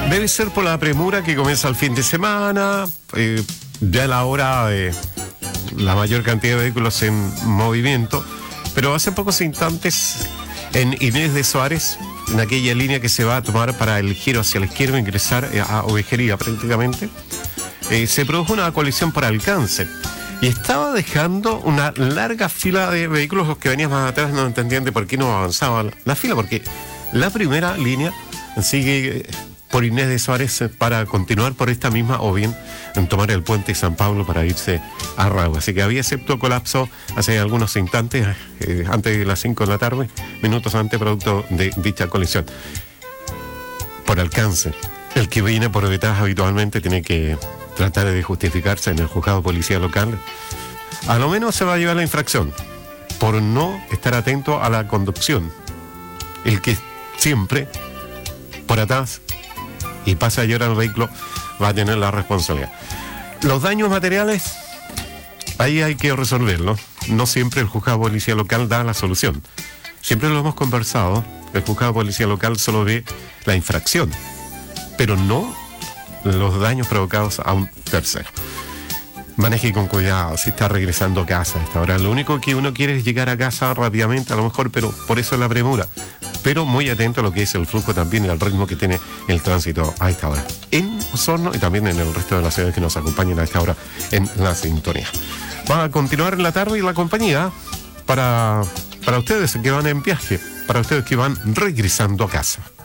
Debe ser por la premura que comienza el fin de semana, ya a la hora de la mayor cantidad de vehículos en movimiento, pero hace pocos instantes en Inés de Suárez, en aquella línea que se va a tomar para el giro hacia la izquierda, ingresar a Ovejería prácticamente, se produjo una colisión por alcance y estaba dejando una larga fila de vehículos. Los que venían más atrás no entendían de por qué no avanzaba la fila, porque la primera línea sigue por Inés de Suárez para continuar por esta misma, o bien en tomar el puente San Pablo para irse a Rago. Así que había excepto colapso hace algunos instantes, antes de las 5 de la tarde, minutos antes, producto de dicha colisión. Por alcance. El que viene por detrás habitualmente tiene que tratar de justificarse en el juzgado de policía local. A lo menos se va a llevar la infracción por no estar atento a la conducción. El que siempre por atrás y pasa a llorar el vehículo va a tener la responsabilidad. Los daños materiales, ahí hay que resolverlo. No siempre el juzgado de policía local da la solución. Siempre lo hemos conversado, el juzgado de policía local solo ve la infracción, pero no los daños provocados a un tercero. Maneje con cuidado si está regresando a casa a esta hora. Lo único que uno quiere es llegar a casa rápidamente, a lo mejor, pero por eso es la premura. Pero muy atento a lo que es el flujo también y al ritmo que tiene el tránsito a esta hora en Osorno y también en el resto de las ciudades que nos acompañan a esta hora en la sintonía. Va a continuar en la tarde y la compañía para ustedes que van en viaje, para ustedes que van regresando a casa.